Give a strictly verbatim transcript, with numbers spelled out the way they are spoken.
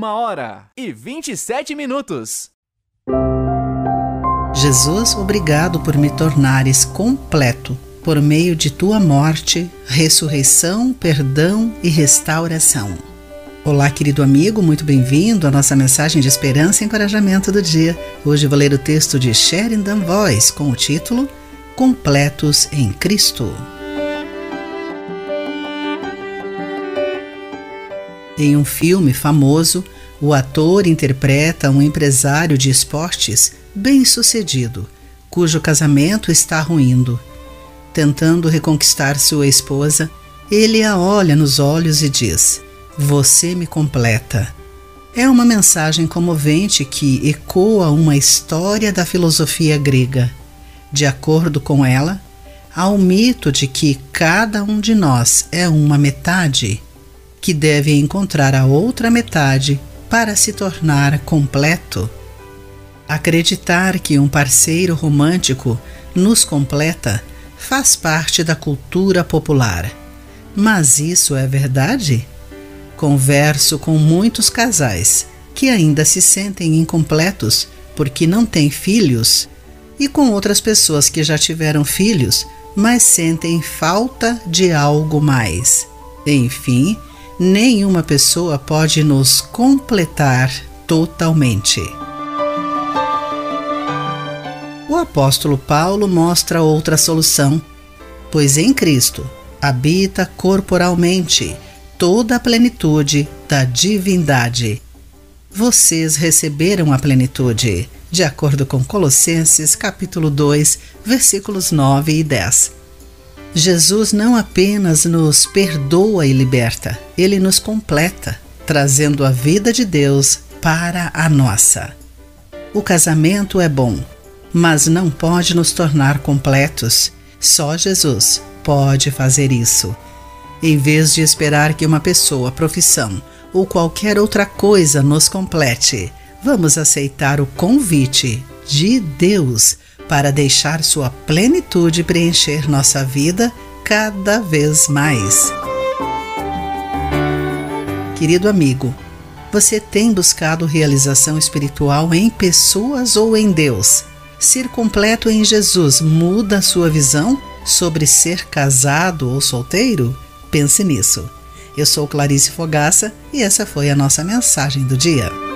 Uma hora e vinte e sete minutos. Jesus, obrigado por me tornares completo, por meio de tua morte, ressurreição, perdão e restauração. Olá, querido amigo, muito bem-vindo à nossa mensagem de esperança e encorajamento do dia. Hoje vou ler o texto de Sheridan Voss com o título Completos em Cristo. Em um filme famoso, o ator interpreta um empresário de esportes bem-sucedido, cujo casamento está ruindo. Tentando reconquistar sua esposa, ele a olha nos olhos e diz: "Você me completa." É uma mensagem comovente que ecoa uma história da filosofia grega. De acordo com ela, há o mito de que cada um de nós é uma metade, que deve encontrar a outra metade para se tornar completo. Acreditar que um parceiro romântico nos completa faz parte da cultura popular. Mas isso é verdade? Converso com muitos casais que ainda se sentem incompletos porque não têm filhos, e com outras pessoas que já tiveram filhos, mas sentem falta de algo mais. Enfim, nenhuma pessoa pode nos completar totalmente. O apóstolo Paulo mostra outra solução, pois em Cristo habita corporalmente toda a plenitude da divindade. Vocês receberam a plenitude, de acordo com Colossenses capítulo dois, versículos nove e dez. Jesus não apenas nos perdoa e liberta, ele nos completa, trazendo a vida de Deus para a nossa. O casamento é bom, mas não pode nos tornar completos. Só Jesus pode fazer isso. Em vez de esperar que uma pessoa, profissão ou qualquer outra coisa nos complete, vamos aceitar o convite de Deus para deixar sua plenitude preencher nossa vida cada vez mais. Querido amigo, você tem buscado realização espiritual em pessoas ou em Deus? Ser completo em Jesus muda a sua visão sobre ser casado ou solteiro? Pense nisso. Eu sou Clarice Fogaça e essa foi a nossa mensagem do dia.